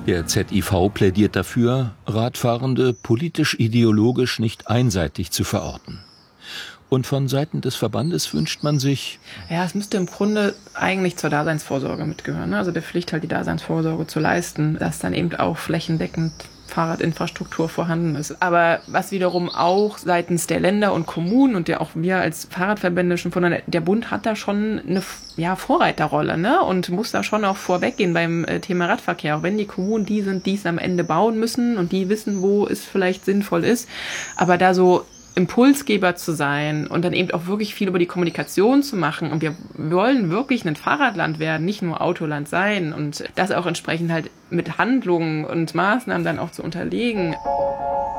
Der ZIV plädiert dafür, Radfahrende politisch-ideologisch nicht einseitig zu verorten. Und von Seiten des Verbandes wünscht man sich... Ja, es müsste im Grunde eigentlich zur Daseinsvorsorge mitgehören, ne? Also der Pflicht halt die Daseinsvorsorge zu leisten, dass dann eben auch flächendeckend Fahrradinfrastruktur vorhanden ist. Aber was wiederum auch seitens der Länder und Kommunen und ja auch wir als Fahrradverbände schon von der Bund hat da schon eine Vorreiterrolle, ne? Und muss da schon auch vorweggehen beim Thema Radverkehr. Auch wenn die Kommunen die sind, die es am Ende bauen müssen und die wissen, wo es vielleicht sinnvoll ist. Aber da so Impulsgeber zu sein und dann eben auch wirklich viel über die Kommunikation zu machen. Und wir wollen wirklich ein Fahrradland werden, nicht nur Autoland sein und das auch entsprechend halt mit Handlungen und Maßnahmen dann auch zu unterlegen.